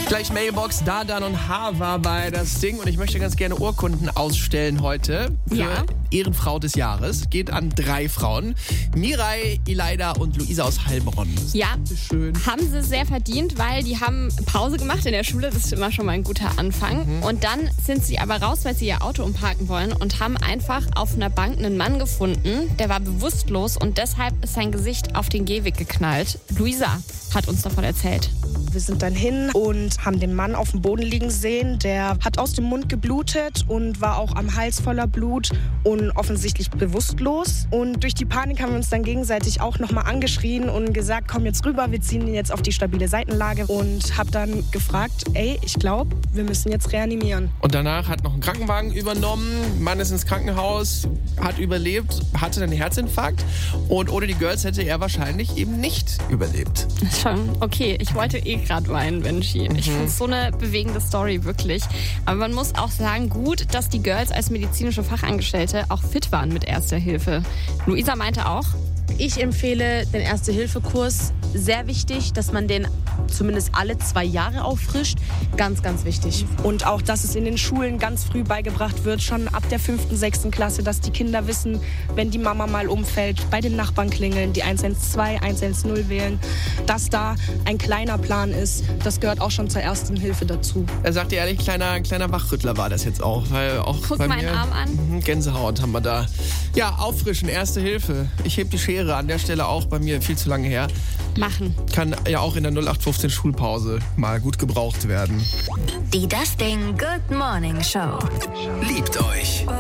Gleich Mailbox, Dardan und Hava bei das Ding. Und ich möchte ganz gerne Urkunden ausstellen heute für Ehrenfrau des Jahres. Geht an 3 Frauen. Mirai, Ileida und Luisa aus Heilbronn. Ja, schön. Haben sie sehr verdient, weil die haben Pause gemacht in der Schule. Das ist immer schon mal ein guter Anfang. Und dann sind sie aber raus, weil sie ihr Auto umparken wollen und haben einfach auf einer Bank einen Mann gefunden. Der war bewusstlos und deshalb ist sein Gesicht auf den Gehweg geknallt. Luisa hat uns davon erzählt. Wir sind dann hin und haben den Mann auf dem Boden liegen sehen. Der hat aus dem Mund geblutet und war auch am Hals voller Blut und offensichtlich bewusstlos. Und durch die Panik haben wir uns dann gegenseitig auch nochmal angeschrien und gesagt, komm jetzt rüber, wir ziehen ihn jetzt auf die stabile Seitenlage. Und habe dann gefragt, ich glaube, wir müssen jetzt reanimieren. Und danach hat noch ein Krankenwagen übernommen. Mann ist ins Krankenhaus, hat überlebt, hatte einen Herzinfarkt. Und ohne die Girls hätte er wahrscheinlich eben nicht überlebt. Schon okay. Ich wollte gerade weinen, Benji. Ich finde es so eine bewegende Story, wirklich. Aber man muss auch sagen, gut, dass die Girls als medizinische Fachangestellte auch fit waren mit Erster Hilfe. Luisa meinte auch, ich empfehle den Erste-Hilfe-Kurs. Sehr wichtig, dass man den zumindest alle 2 Jahre auffrischt. Ganz, ganz wichtig. Und auch, dass es in den Schulen ganz früh beigebracht wird, schon ab der 5., 6. Klasse, dass die Kinder wissen, wenn die Mama mal umfällt, bei den Nachbarn klingeln, die 112, 110 wählen, dass da ein kleiner Plan ist. Das gehört auch schon zur Ersten Hilfe dazu. Er sagte ehrlich, kleiner Wachrüttler war das jetzt auch. Weil auch guck bei meinen mir, Arm an. Gänsehaut haben wir da. Ja, auffrischen, Erste Hilfe. Ich heb die Schere an der Stelle auch, bei mir viel zu lange her. Machen. Kann ja auch in der 0815 Schulpause mal gut gebraucht werden. Die Das Ding Good Morning Show. Liebt euch.